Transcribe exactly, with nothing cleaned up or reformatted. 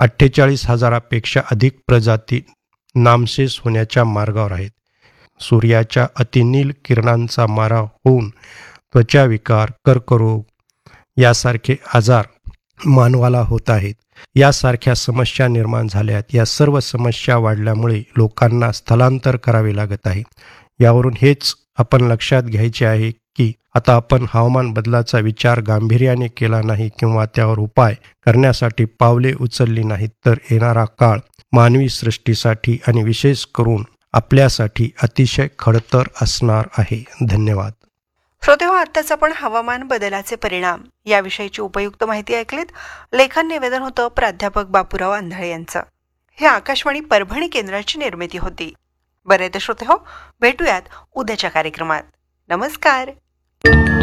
अठ्ठेचाळीस हजारापेक्षा अधिक प्रजाती नामशेष होण्याच्या मार्गावर आहेत. सूर्याच्या अतिनील किरणांचा मारा होऊन त्वचाविकार, कर्करोग यासारखे आजार मानवाला होत आहेत. यासारख्या समस्या निर्माण झाल्यात. या सर्व समस्या वाढल्यामुळे लोकांना स्थलांतर करावे लागत आहे. यावरून हेच आपण लक्षात घ्यायचे आहे की आता आपण हवामान बदलाचा विचार गांभीर्याने केला नाही किंवा त्यावर उपाय करण्यासाठी पावले उचलली नाहीत तर येणारा काळ मानवी सृष्टीसाठी आणि विशेष करून आपल्यासाठी अतिशय खडतर असणार आहे. धन्यवाद. श्रोतेहो, आत्ताच आपण हवामान बदलाचे परिणाम याविषयीची उपयुक्त माहिती ऐकलीत. लेखन निवेदन होतं प्राध्यापक बापूराव आंधळे यांचं. हे आकाशवाणी परभणी केंद्राची निर्मिती होती. बरे तर श्रोतेहो, भेटूयात उद्याच्या कार्यक्रमात. नमस्कार.